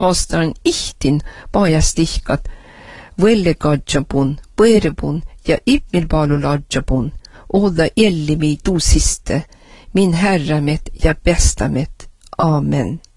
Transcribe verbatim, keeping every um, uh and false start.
Aastan ihtin paajastihkat, võllegadjapun, põerbun ja ipmilpaaluladjapun, olla ellimi tuusiste, min herramet ja bästamet. Amen.